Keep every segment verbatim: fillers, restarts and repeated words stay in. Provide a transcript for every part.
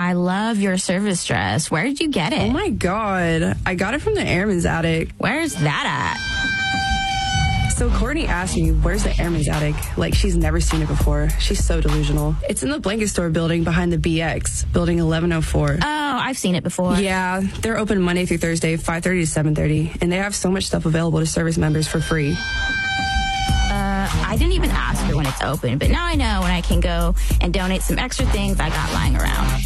I love your service dress. Where did you get it? Oh my God. I got it from the Airman's Attic. Where's that at? So Courtney asked me, where's the Airman's Attic? Like she's never seen it before. She's so delusional. It's in the blanket store building behind the B X, building eleven oh four. Oh, I've seen it before. Yeah, they're open Monday through Thursday, five thirty to seven thirty, and they have so much stuff available to service members for free. Uh, I didn't even ask her when it's open, but now I know when I can go and donate some extra things I got lying around.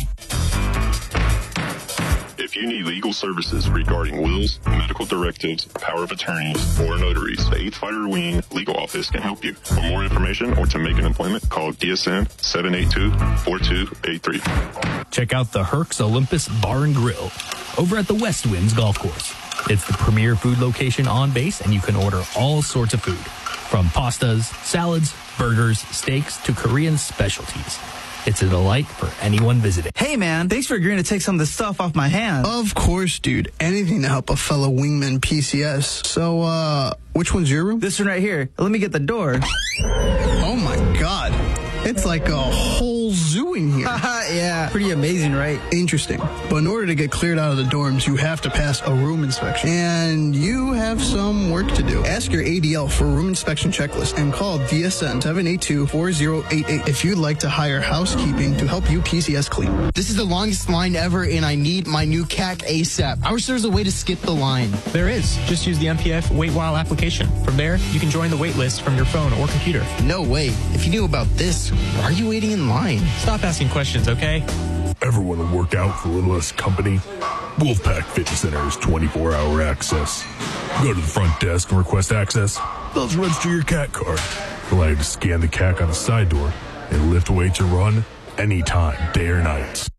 If you need legal services regarding wills, medical directives, power of attorneys, or notaries, the eighth Fighter Wing Legal Office can help you. For more information or to make an appointment, call D S N seven eight two, four two eight three. Check out the Herc's Olympus Bar and Grill over at the West Winds Golf Course. It's the premier food location on base, and you can order all sorts of food, from pastas, salads, burgers, steaks, to Korean specialties. It's a delight for anyone visiting. Hey, man, thanks for agreeing to take some of this stuff off my hands. Of course, dude. Anything to help a fellow wingman P C S. So, uh, which one's your room? This one right here. Let me get the door. Oh, my God. It's like a whole zoo in here. Yeah, pretty amazing, right? Interesting. But in order to get cleared out of the dorms, you have to pass a room inspection. And you have some work to do. Ask your A D L for a room inspection checklist and call D S N seven eight two, four zero eight eight if you'd like to hire housekeeping to help you P C S clean. This is the longest line ever, and I need my new C A C ASAP. I wish there was a way to skip the line. There is. Just use the M P F Wait While application. From there, you can join the wait list from your phone or computer. No way. If you knew about this, why are you waiting in line? Stop asking questions, okay? Ever want to work out for a little less company? Wolfpack Fitness Center has twenty-four hour access. Go to the front desk and request access. They'll just register your C A C card. Allow you to scan the C A C on the side door and lift weights or run anytime, day or night.